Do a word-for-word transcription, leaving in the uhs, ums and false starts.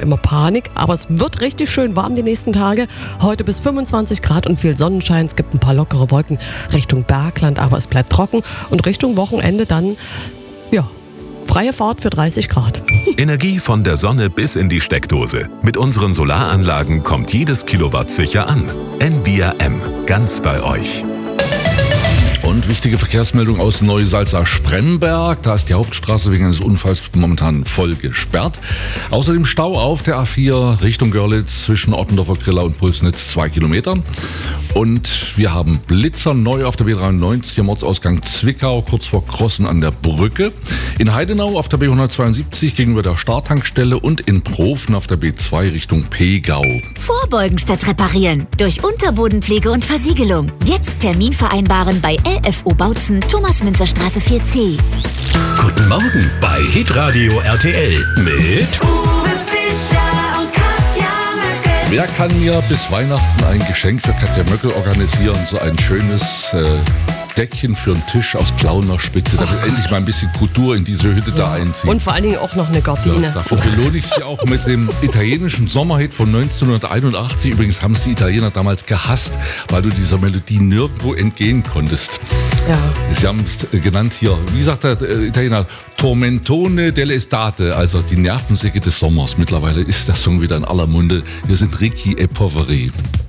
immer Panik, aber es wird richtig schön warm die nächsten Tage. Heute bis fünfundzwanzig Grad und viel Sonnenschein. Es gibt ein paar lockere Wolken Richtung Bergland, aber es bleibt trocken. Und Richtung Wochenende dann, ja, freie Fahrt für dreißig Grad. Energie von der Sonne bis in die Steckdose. Mit unseren Solaranlagen kommt jedes Kilowatt sicher an. N V R M, ganz bei euch. Und wichtige Verkehrsmeldung aus Neusalza-Spremberg. Da ist die Hauptstraße wegen eines Unfalls momentan voll gesperrt. Außerdem Stau auf der A vier Richtung Görlitz zwischen Ottendorfer Griller und Pulsnitz zwei Kilometer. Und wir haben Blitzer neu auf der B dreiundneunzig am Ortsausgang Zwickau, kurz vor Krossen an der Brücke. In Heidenau auf der B hundertzweiundsiebzig gegenüber der Startankstelle und in Profen auf der B zwei Richtung Pegau. Vorbeugen statt reparieren. Durch Unterbodenpflege und Versiegelung. Jetzt Termin vereinbaren bei L F O Bautzen, Thomas-Münzer-Straße vier C. Guten Morgen bei Hitradio R T L mit Uwe Fischer und Katja Möckel. Wer kann mir bis Weihnachten ein Geschenk für Katja Möckel organisieren? So ein schönes äh, Deckchen für einen Tisch aus Plauner Spitze. Da wird endlich mal ein bisschen Kultur in diese Hütte da einziehen. Und vor allen Dingen auch noch eine Gardine. Ja, dafür belohne ich sie auch mit dem italienischen Sommerhit von neunzehnhunderteinundachtzig. Übrigens haben es die Italiener damals gehasst, weil du dieser Melodie nirgendwo entgehen konntest. Ja. Sie haben es genannt hier, wie sagt der Italiener, Tormentone dell'estate, also die Nervensäge des Sommers. Mittlerweile ist der Song wieder in aller Munde. Wir sind Ricky e Poveri.